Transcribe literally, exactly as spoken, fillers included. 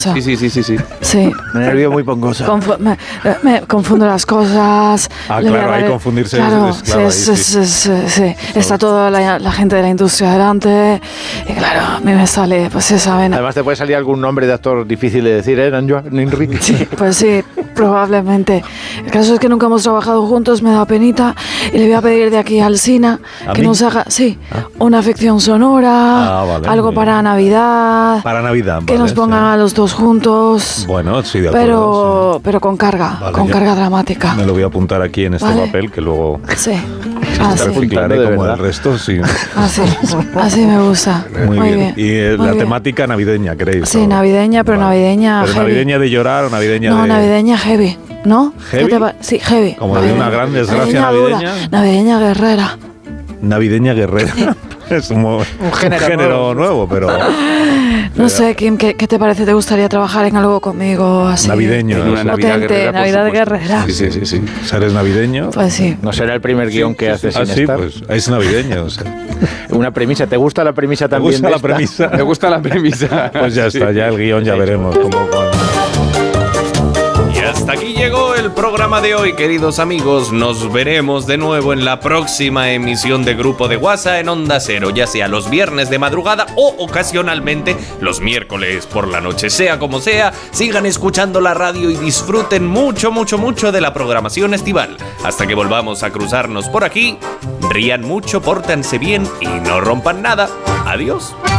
Sí, sí, sí, sí, sí. Sí. Me nervio muy pongosa. Confu- me, me confundo las cosas. Ah, le voy a claro, dar- ahí confundirse claro, es- es clave, sí, ahí, sí, sí. sí, sí, sí. Está toda la, la gente de la industria delante. Y claro, a mí me sale, pues esa vena. Además te puede salir algún nombre de actor difícil de decir, ¿eh, Nanjoa? Ninri. Sí, pues sí, probablemente. El caso es que nunca hemos trabajado juntos, me da penita. Y le voy a pedir de aquí al Sina ¿A que mí? nos haga, sí, una ficción sonora, Ah, vale, algo muy para Navidad. Para Navidad, Que vale, nos pongan sí. a los dos juntos. Bueno, sí, de acuerdo. Pero, pero con carga, Vale, con yo carga dramática. Me lo voy a apuntar aquí en este Vale. papel que luego Sí, así, reciclaré de como verdad. el resto, sí. así, así me gusta. Muy, bien. Y eh, muy la bien. temática navideña, ¿queréis? Sí, ¿O? navideña, pero Vale. navideña ¿Pero heavy. navideña de llorar o navideña No, de...? navideña heavy, ¿no? ¿Heavy? ¿Qué te pa- sí, heavy. Como de una gran desgracia dura, navideña. Navideña guerrera. Navideña guerrera. Es como un género nuevo, pero No sé, Kim, ¿qué, ¿qué te parece? ¿Te gustaría trabajar en algo conmigo así? navideño. En una ¿no? Navidad Potente, guerrera, por Navidad supuesto. guerrera. Sí, sí, sí, sí. ¿Eres navideño? Pues sí. No será el primer guión que haces Ah, sin sí, estar. pues es navideño. O sea, Una premisa. ¿Te gusta la premisa ¿te también? gusta de la esta? premisa? Me gusta la premisa. Pues ya Sí. está, ya el guión ya veremos cómo cuál. Y hasta aquí llegó el programa de hoy, queridos amigos. Nos veremos de nuevo en la próxima emisión de Grupo de WhatsApp en Onda Cero, ya sea los viernes de madrugada o ocasionalmente los miércoles por la noche. Sea como sea, sigan escuchando la radio y disfruten mucho, mucho, mucho de la programación estival. Hasta que volvamos a cruzarnos por aquí, rían mucho, pórtense bien y no rompan nada. Adiós.